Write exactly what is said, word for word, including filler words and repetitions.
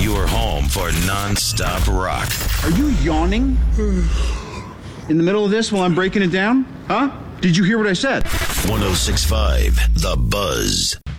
Your home for non-stop rock. Are you yawning in the middle of this while I'm breaking it down? Huh? Did you hear what I said? one oh six point five The Buzz.